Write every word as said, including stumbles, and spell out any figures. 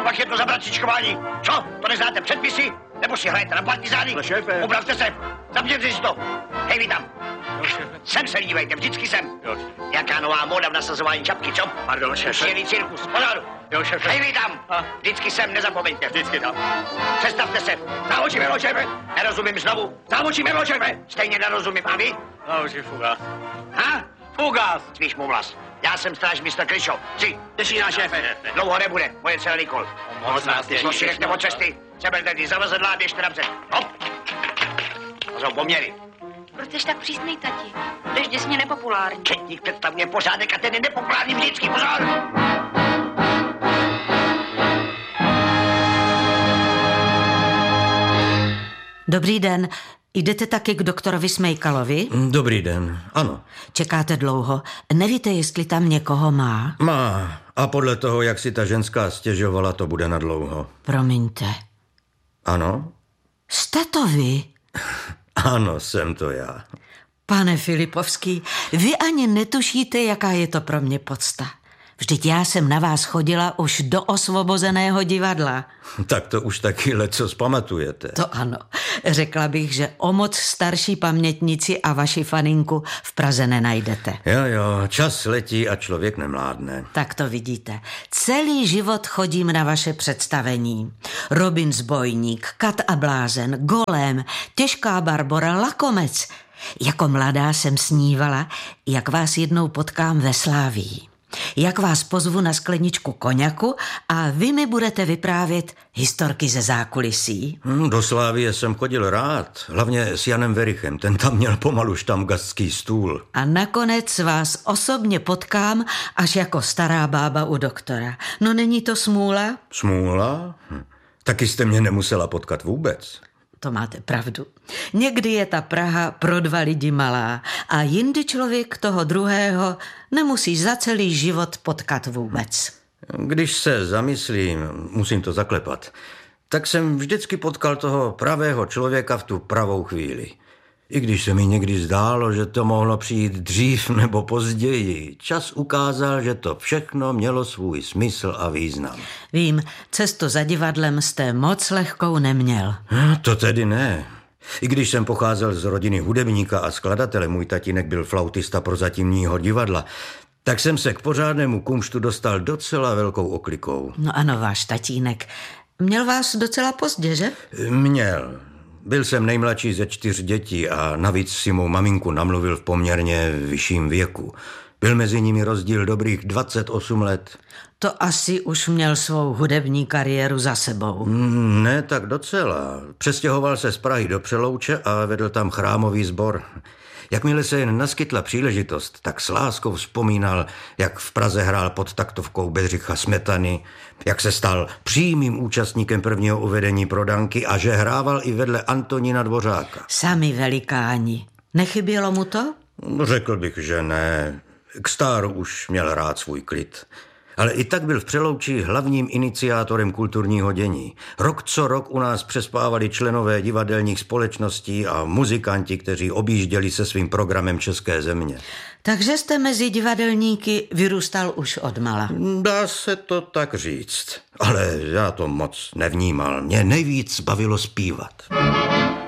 pak je to za bracičkování. Co? To neznáte předpisy? Nebo si hrajete na partizány? No, šéfe. Upravte se. Zapněte si to. Hej, vy tam. Jo, šéfe. Sem se dívejte, vždycky sem. Jo. Jaká nová móda v nasazování čapky, co? Pardon, šéfe. Uštěný cirkus, pozor. Jo, šéfe. Hej, vy tam. A? Vždycky sem, nezapomeňte. Vždycky tam. Přestavte se. Závočíme, šéfe. Nerozumím znovu. Závočíme, šéfe. Stejně nerozumím. A vy? Závočí fugás. Ha? Fugás. Cvíš mu vlas. Já jsem stráž mistr Kryšo. Tři. Těší šéfe. Dlouho nebude. Moje dcera Nikol. Moc nás těší. Šlo si nechte od cesty. Seberte ty zavazadla a běžte napřed. Hop. To jsou poměry. Proč jsi tak přísnej, tati? Jdeš děsně nepopulární. Četník představuje pořádek a ten je nepopulární vždycky. Pozor! Dobrý den. Jdete taky k doktorovi Smejkalovi? Dobrý den, ano. Čekáte dlouho. Nevíte, jestli tam někoho má? Má. A podle toho, jak si ta ženská stěžovala, to bude na dlouho. Promiňte. Ano? Jste to vy? Ano, jsem to já. Pane Filipovský, vy ani netušíte, jaká je to pro mě podsta. Vždyť já jsem na vás chodila už do Osvobozeného divadla. Tak to už taky leco zpamatujete. To ano. Řekla bych, že o moc starší pamětnici a vaši faninku v Praze nenajdete. Jo, jo, čas letí a člověk nemládne. Tak to vidíte. Celý život chodím na vaše představení. Robin Zbojník, Kat a blázen, Golem, Těžká Barbora, Lakomec. Jako mladá jsem snívala, jak vás jednou potkám ve Slávii. Jak vás pozvu na skleničku koňaku a vy mi budete vyprávět historky ze zákulisí. Hmm, do Slávie jsem chodil rád, hlavně s Janem Verichem, ten tam měl pomalu štamgastský stůl. A nakonec vás osobně potkám až jako stará bába u doktora. No není to smůla? Smůla? Hm. Taky jste mě nemusela potkat vůbec. To máte pravdu. Někdy je ta Praha pro dva lidi malá a jindy člověk toho druhého nemusí za celý život potkat vůbec. Když se zamyslím, musím to zaklepat, tak jsem vždycky potkal toho pravého člověka v tu pravou chvíli. I když se mi někdy zdálo, že to mohlo přijít dřív nebo později, čas ukázal, že to všechno mělo svůj smysl a význam. Vím, cestu za divadlem jste moc lehkou neměl. To tedy ne. I když jsem pocházel z rodiny hudebníka a skladatele, můj tatínek byl flautista prozatímního divadla, tak jsem se k pořádnému kumštu dostal docela velkou oklikou. No ano, váš tatínek. Měl vás docela pozdě, že? Měl. Byl jsem nejmladší ze čtyř dětí a navíc si mou maminku namluvil v poměrně vyšším věku. Byl mezi nimi rozdíl dobrých dvacet osm let. To asi už měl svou hudební kariéru za sebou. Mm, ne, tak docela. Přestěhoval se z Prahy do Přelouče a vedl tam chrámový sbor. Jakmile se jen naskytla příležitost, tak s láskou vzpomínal, jak v Praze hrál pod taktovkou Bedřicha Smetany, jak se stal přímým účastníkem prvního uvedení Prodanky a že hrával i vedle Antonína Dvořáka. Sami velikáni. Nechybělo mu to? Řekl bych, že ne. K stáru už měl rád svůj klid. Ale i tak byl v Přelouči hlavním iniciátorem kulturního dění. Rok co rok u nás přespávali členové divadelních společností a muzikanti, kteří objížděli se svým programem české země. Takže jste mezi divadelníky vyrůstal už odmala. Dá se to tak říct, ale já to moc nevnímal. Mě nejvíc bavilo zpívat.